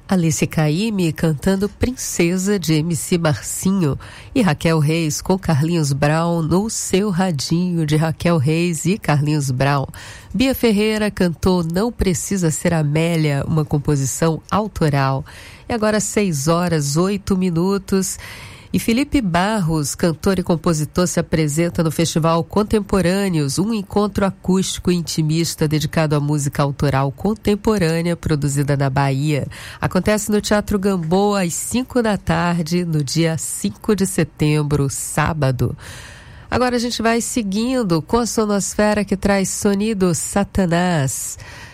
Alice Caymmi cantando Princesa, de MC Marcinho, e Raquel Reis com Carlinhos Brown no Seu Radinho, de Raquel Reis e Carlinhos Brown. Bia Ferreira cantou Não Precisa Ser Amélia, uma composição autoral. E agora 6h08. E Felipe Barros, cantor e compositor, se apresenta no Festival Contemporâneos, um encontro acústico e intimista dedicado à música autoral contemporânea produzida na Bahia. Acontece no Teatro Gamboa às 5h, no dia 5 de setembro, sábado. Agora a gente vai seguindo com a sonosfera que traz Sonido Satanás.